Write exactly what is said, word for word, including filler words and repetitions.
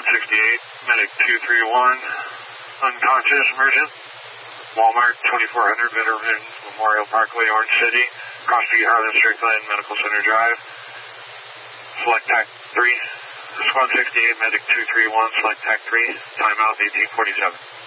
sixty-eight, medic two three one, unconscious, emergent. Walmart, twenty-four hundred Veterans Memorial Parkway, Orange City. Cross Street, Harlan Strickland, Medical Center Drive. Select TAC three. Squad sixty-eight, medic two three one, select TAC three. Timeout eighteen forty-seven.